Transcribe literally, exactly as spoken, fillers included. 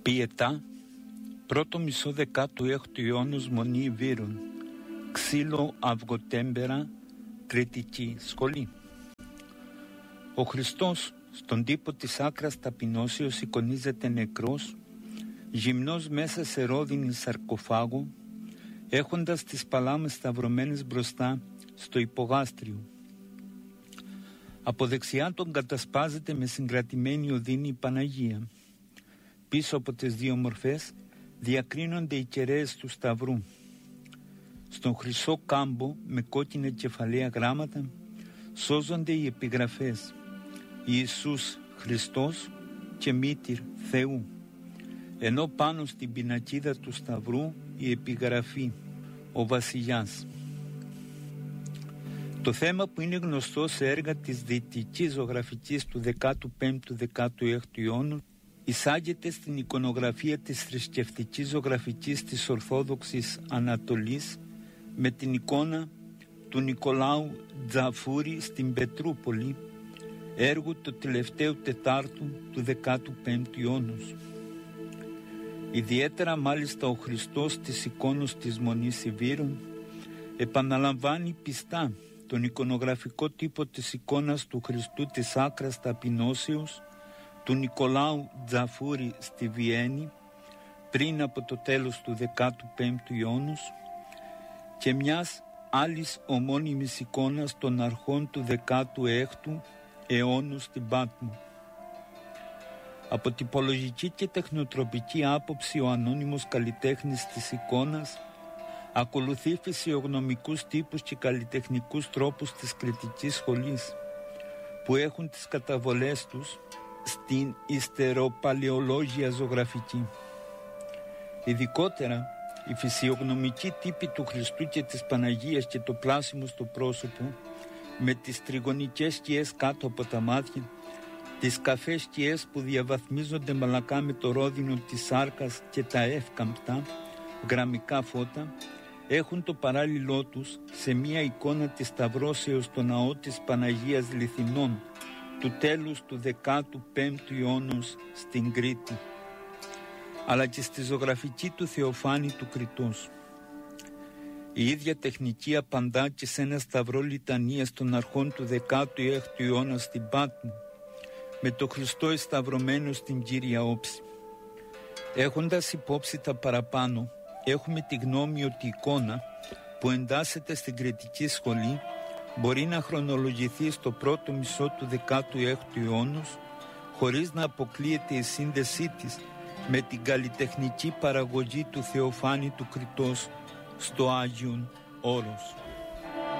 Πιετά, πρώτο μισό δεκάτου έκτου αιώνος Μονή Βύρων, ξύλο αυγοτέμπερα, κριτική σχολή. Ο Χριστός στον τύπο της άκρας ταπεινώσεως εικονίζεται νεκρός, γυμνός μέσα σε ρόδινη σαρκοφάγο, έχοντας τις παλάμες σταυρωμένες μπροστά στο υπογάστριο. Από δεξιά τον κατασπάζεται με συγκρατημένη οδύνη η Παναγία. Πίσω από τις δύο μορφές διακρίνονται οι κεραίες του σταυρού. Στον χρυσό κάμπο με κόκκινα κεφαλαία γράμματα σώζονται οι επιγραφές Ιησούς Χριστός και Μήτηρ Θεού, ενώ πάνω στην πινακίδα του σταυρού η επιγραφή ο Βασιλιάς. Το θέμα, που είναι γνωστό σε έργα της δυτικής ζωγραφικής του δεκάτου πέμπτου με δεκάτου έκτου αιώνου, εισάγεται στην εικονογραφία της θρησκευτικής ζωγραφικής της Ορθόδοξης Ανατολής με την εικόνα του Νικολάου Τζαφούρη στην Πετρούπολη, έργο του τελευταίου Τετάρτου του δεκάτου πέμπτου αιώνος. Ιδιαίτερα μάλιστα ο Χριστός της εικόνος της Μονής Ιβύρων επαναλαμβάνει πιστά τον εικονογραφικό τύπο της εικόνας του Χριστού της άκρας ταπεινώσεως του Νικολάου Τζαφούρη στη Βιέννη πριν από το τέλος του δεκάτου πέμπτου αιώνος και μιας άλλης ομώνυμης εικόνας των αρχών του δεκάτου έκτου αιώνου στην Πάτμο. Από τυπολογική και τεχνοτροπική άποψη ο ανώνυμος καλλιτέχνης της εικόνας ακολουθεί φυσιογνωμικούς τύπους και καλλιτεχνικούς τρόπους της κριτικής σχολής, που έχουν τις καταβολές τους στην ιστεροπαλαιολόγια ζωγραφική. Ειδικότερα, οι φυσιογνωμικοί τύποι του Χριστού και της Παναγίας και το πλάσιμο στο πρόσωπο, με τις τριγωνικές σκιές κάτω από τα μάτια, τις καφές σκιές που διαβαθμίζονται μαλακά με το ρόδινο της σάρκας και τα εύκαμπτα γραμμικά φώτα, έχουν το παράλληλό τους σε μια εικόνα της σταυρώσεως στο ναό της Παναγίας Λιθινών του τέλους του δεκάτου πέμπτου αιώνος στην Κρήτη, αλλά και στη ζωγραφική του Θεοφάνη του Κρητός. Η ίδια τεχνική απαντά και σε ένα σταυρό λιτανίας των αρχών του δεκάτου έκτου αιώνα στην Πάτμο, με το Χριστό εσταυρωμένο στην κύρια όψη. Έχοντας υπόψη τα παραπάνω, έχουμε τη γνώμη ότι η εικόνα που εντάσσεται στην κριτική σχολή μπορεί να χρονολογηθεί στο πρώτο μισό του δεκάτου έκτου αιώνος, χωρίς να αποκλείεται η σύνδεσή της με την καλλιτεχνική παραγωγή του Θεοφάνη του Κρητός στο Άγιον Όρος.